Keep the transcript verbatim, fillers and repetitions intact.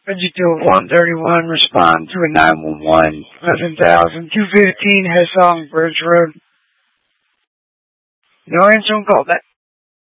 Adjective one thirty-one, respond to a nine one one, eleven thousand two fifteen, Hessong Bridge Road. No answer on call back.